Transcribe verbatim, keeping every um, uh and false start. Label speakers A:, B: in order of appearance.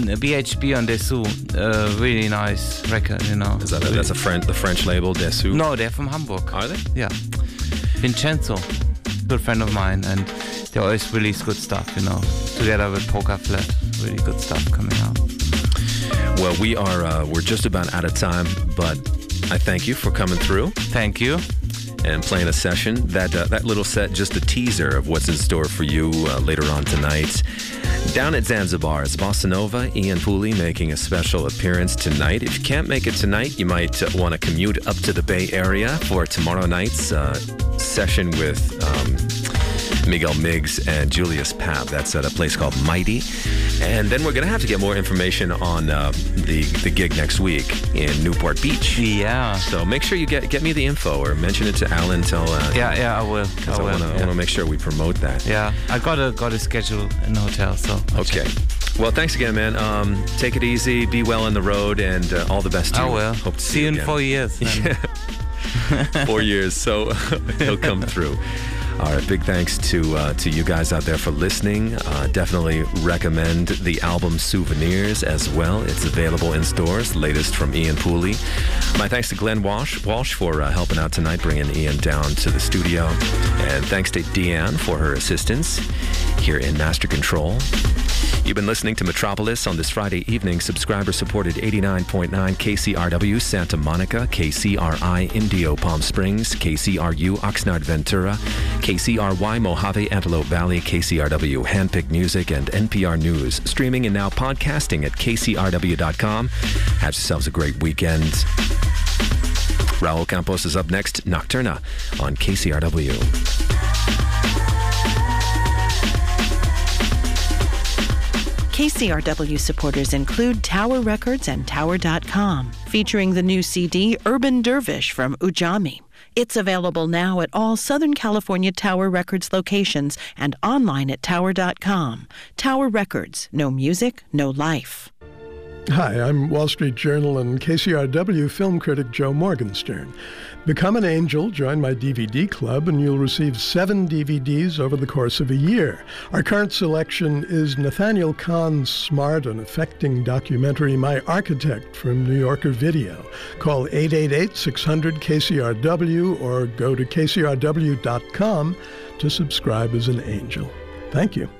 A: B H B on Dessous, uh, really nice record, you know.
B: Is that a, that's a French, the French label, Dessous?
A: No, they're from Hamburg.
B: Are they?
A: Yeah. Vincenzo, good friend of mine, and they always release good stuff, you know. Together with Poker Flat, really good stuff coming out.
B: Well, we are uh, we're just about out of time, but I thank you for coming through.
A: Thank you.
B: And playing a session. That uh, that little set, just a teaser of what's in store for you uh, later on tonight. Down at Zanzibar, it's Bossa Nova, Ian Pooley making a special appearance tonight. If you can't make it tonight, you might uh, want to commute up to the Bay Area for tomorrow night's uh, session with um, Miguel Miggs and Julius Papp. That's at a place called Mighty. And then we're going to have to get more information on uh, the, the gig next week in Newport Beach.
A: Yeah.
B: So make sure you get get me the info or mention it to Alan. Tell uh,
A: yeah, yeah, I will. I,
B: I
A: will.
B: want to
A: yeah.
B: make sure we promote that.
A: Yeah, I got a got a schedule in the hotel. So I'll
B: okay.
A: check.
B: Well, thanks again, man. Um, take it easy. Be well on the road, and uh, all the best to
A: I
B: you.
A: will.
B: Hope to see,
A: see you in
B: again.
A: four years.
B: Yeah. Four years. So he'll come through. All right, big thanks to uh, to you guys out there for listening. Uh, definitely recommend the album Souvenirs as well. It's available in stores, latest from Ian Pooley. My thanks to Glenn Walsh, Walsh for uh, helping out tonight, bringing Ian down to the studio. And thanks to Deanne for her assistance here in Master Control. You've been listening to Metropolis on this Friday evening, subscriber-supported eighty-nine point nine K C R W Santa Monica, K C R I Indio Palm Springs, K C R U Oxnard Ventura, K C R Y Mojave Antelope Valley, K C R W Handpicked Music, and N P R News. Streaming and now podcasting at K C R W dot com. Have yourselves a great weekend. Raul Campos is up next, Nocturna on K C R W.
C: K C R W supporters include Tower Records and Tower dot com, featuring the new C D Urban Dervish from Ujami. It's available now at all Southern California Tower Records locations and online at Tower dot com. Tower Records, no music, no life.
D: Hi, I'm Wall Street Journal and K C R W film critic Joe Morgenstern. Become an angel, join my D V D club, and you'll receive seven D V Ds over the course of a year. Our current selection is Nathaniel Kahn's smart and affecting documentary, My Architect, from New Yorker Video. Call eight eight eight, six hundred, K C R W or go to K C R W dot com to subscribe as an angel. Thank you.